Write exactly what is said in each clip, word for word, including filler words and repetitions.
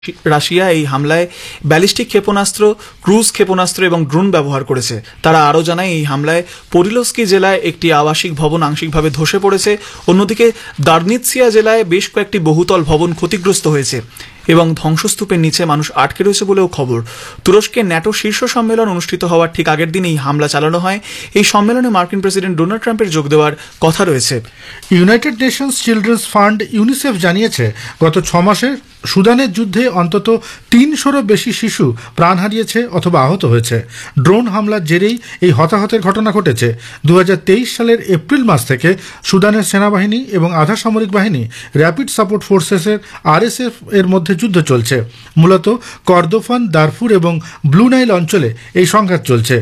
Russia এই হামলায় ballistic ক্ষেপণাস্ত্র, ক্রুজ ক্ষেপণাস্ত্র এবং ড্রোন ব্যবহার করেছে। তারা আরও জানায় এই হামলায় পোরিলস্কি জেলায় একটি আবাসিক ভবন আংশিকভাবে ধসে পড়েছে। অন্যদিকে দারনিৎসিয়া জেলায় বেশ কয়েকটি বহুতল ভবন ক্ষতিগ্রস্ত হয়েছে এবং ধ্বংসস্তূপের নিচে মানুষ আটকে রয়েছে বলেও খবর। তুরস্কে ন্যাটো শীর্ষ সম্মেলন অনুষ্ঠিত হওয়ার ঠিক আগের দিন এই হামলা চালানো হয়। এই সম্মেলনে মার্কিন প্রেসিডেন্ট ডোনাল্ড ট্রাম্পের যোগ দেওয়ার কথা রয়েছে। United Nations children's fund UNICEF জানিয়েছে গত ছ মাসে সুদানের যুদ্ধে অন্তত তিনশোরও বেশি শিশু প্রাণ হারিয়েছে অথবা আহত হয়েছে। ড্রোন হামলার জেরেই এই হতাহতের ঘটনা ঘটেছে। দু হাজার তেইশ সালের এপ্রিল মাস থেকে সুদানের সেনাবাহিনী এবং আধা সামরিক বাহিনী র্যাপিড সাপোর্ট ফোর্সেসের আরএসএফ এর মধ্যে যুদ্ধ চলছে। মূলত কর্দোফান, দারফুর এবং ব্লু নাইল অঞ্চলে এই সংঘাত চলছে।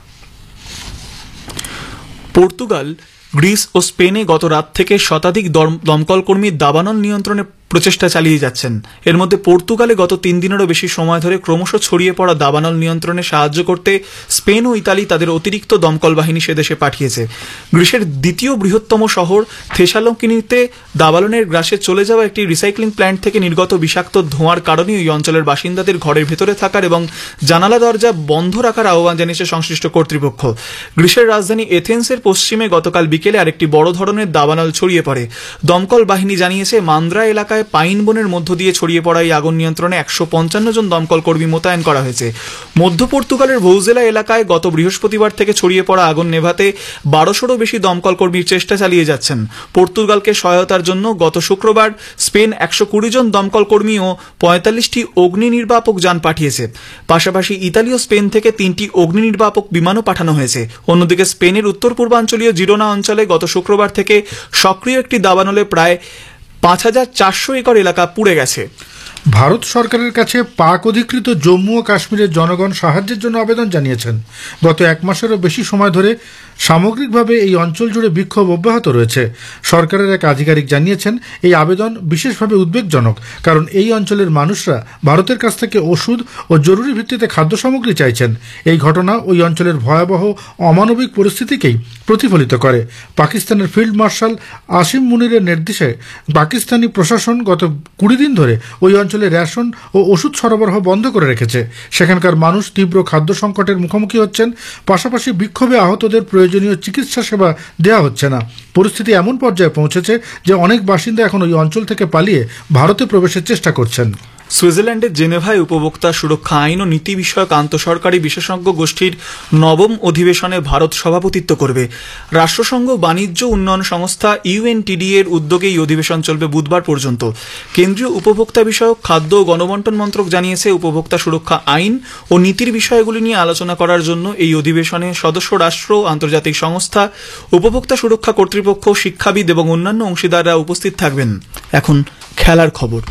পর্তুগাল, গ্রিস ও স্পেনে গত রাত থেকে শতাধিক দমকল কর্মী দাবানল নিয়ন্ত্রণে প্রচেষ্টা চালিয়ে যাচ্ছেন। এর মধ্যে পর্তুগালে গত তিন দিনেরও বেশি সময় ধরে ক্রমশ ছড়িয়ে পড়া দাবানল নিয়ন্ত্রণে সাহায্য করতে স্পেন ও ইতালি তাদের অতিরিক্ত দমকল বাহিনী সে দেশে পাঠিয়েছে। গ্রিসের দ্বিতীয় বৃহত্তম শহর থেসালনিকিতে দাবানলের গ্রাসে চলে যাওয়া একটি রিসাইক্লিং প্ল্যান্ট থেকে নির্গত বিষাক্ত ধোঁয়ার কারণে ওই অঞ্চলের বাসিন্দাদের ঘরের ভেতরে থাকার এবং জানালা দরজা বন্ধ রাখার আহ্বান জানিয়েছে সংশ্লিষ্ট কর্তৃপক্ষ। গ্রিসের রাজধানী এথেন্সের পশ্চিমে গতকাল বিকেলে আরেকটি বড় ধরনের দাবানল ছড়িয়ে পড়ে। দমকল বাহিনী জানিয়েছে মান্দ্রা এলাকায় পাইন বনের মধ্য দিয়ে ছড়িয়ে পড়া এই আগুন নিয়ন্ত্রণে একশো পঞ্চান্ন জন দমকল কর্মী মোতায়েন করা হয়েছে। মধ্য পর্তুগালের ভৌজেলা এলাকায় গত বৃহস্পতিবার থেকে ছড়িয়ে পড়া আগুন নেভাতে বারোশোরও বেশি দমকল কর্মীর চেষ্টা চালিয়ে যাচ্ছেন। পর্তুগালকে সহায়তার জন্য গত শুক্রবার স্পেন একশো কুড়ি জন দমকল কর্মী ও পঁয়তাল্লিশটি অগ্নি নির্বাপক যান পাঠিয়েছে। পাশাপাশি ইতালি ও স্পেন থেকে তিনটি অগ্নি নির্বাপক বিমানও পাঠানো হয়েছে। অন্যদিকে স্পেনের উত্তর পূর্বাঞ্চলীয় জিরোনা অঞ্চলে গত শুক্রবার থেকে সক্রিয় একটি দাবানলে প্রায় পাঁচ হাজার চারশো একর এলাকা পুড়ে গেছে। ভারত সরকারের কাছে পাক অধিকৃত জম্মু ও কাশ্মীরের জনগণ সাহায্যের জন্য আবেদন জানিয়েছেন। গত এক মাসেরও বেশি সময় ধরে সামগ্রিকভাবে এই অঞ্চল জুড়ে বিক্ষোভ অব্যাহত রয়েছে। সরকারের এক আধিকারিক জানিয়েছেন এই আবেদন বিশেষভাবে উদ্বেগজনক, কারণ এই অঞ্চলের মানুষরা ভারতের কাছ থেকে ওষুধ ও জরুরি ভিত্তিতে খাদ্য সামগ্রী চাইছেন। এই ঘটনা ওই অঞ্চলের ভয়াবহ অমানবিক পরিস্থিতিকেই প্রতিফলিত করে। পাকিস্তানের ফিল্ড মার্শাল আসিম মুনিরের নির্দেশে পাকিস্তানি প্রশাসন গত কুড়ি দিন ধরে ওই অঞ্চলে রেশন ও ওষুধ সরবরাহ বন্ধ করে রেখেছে। সেখানকার মানুষ তীব্র খাদ্য সংকটের মুখোমুখি হচ্ছেন। পাশাপাশি বিক্ষোভে আহতদের প্রয়োজনীয় চিকিৎসা সেবা দেওয়া হচ্ছে না। পরিস্থিতি এমন পর্যায়ে পৌঁছেছে যে অনেক বাসিন্দা এখন ওই অঞ্চল থেকে পালিয়ে ভারতে প্রবেশের চেষ্টা করছেন। সুইজারল্যান্ডের জেনেভায় উপভোক্তা সুরক্ষা আইন ও নীতি বিষয়ক আন্তঃসরকারি বিশেষজ্ঞ গোষ্ঠীর নবম অধিবেশনে ভারত সভাপতিত্ব করবে। রাষ্ট্রসংঘ বাণিজ্য উন্নয়ন সংস্থা ইউএনটিডি এর উদ্যোগে এই অধিবেশন চলবে বুধবার পর্যন্ত। কেন্দ্রীয় উপভোক্তা বিষয়ক খাদ্য ও গণবন্টন মন্ত্রক জানিয়েছে উপভোক্তা সুরক্ষা আইন ও নীতির বিষয়গুলি নিয়ে আলোচনা করার জন্য এই অধিবেশনে সদস্য রাষ্ট্র, আন্তর্জাতিক সংস্থা, উপভোক্তা সুরক্ষা কর্তৃপক্ষ, শিক্ষাবিদ এবং অন্যান্য অংশীদাররা উপস্থিত থাকবেন। এখন খেলার খবর।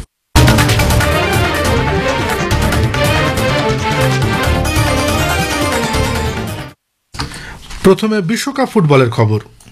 প্রথমে বিশ্বকাপ ফুটবলের খবর।